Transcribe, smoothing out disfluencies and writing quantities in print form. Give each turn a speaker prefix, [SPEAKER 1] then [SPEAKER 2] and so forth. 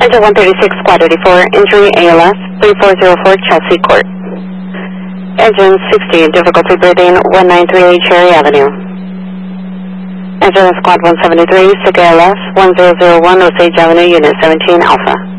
[SPEAKER 1] Engine 136, Squad 84, injury ALS, 3404 Chelsea Court. Engine 60, difficulty breathing, 1938 Cherry Avenue. Engine Squad 173, sick ALS, 1001 Osage Avenue, Unit 17 Alpha.